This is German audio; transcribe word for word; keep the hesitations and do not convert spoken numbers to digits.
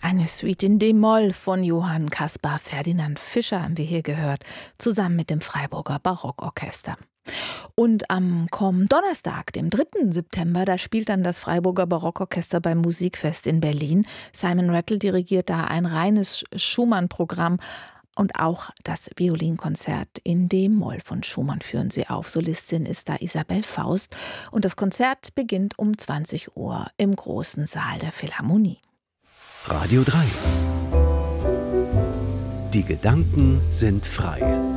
Eine Suite in D-Moll von Johann Caspar Ferdinand Fischer haben wir hier gehört, zusammen mit dem Freiburger Barockorchester. Und am kommenden Donnerstag, dem dritten September, da spielt dann das Freiburger Barockorchester beim Musikfest in Berlin. Simon Rattle dirigiert da ein reines Schumann-Programm. Und auch das Violinkonzert in D-Moll von Schumann führen sie auf. Solistin ist da Isabel Faust. Und das Konzert beginnt um zwanzig Uhr im großen Saal der Philharmonie. Radio drei. Die Gedanken sind frei.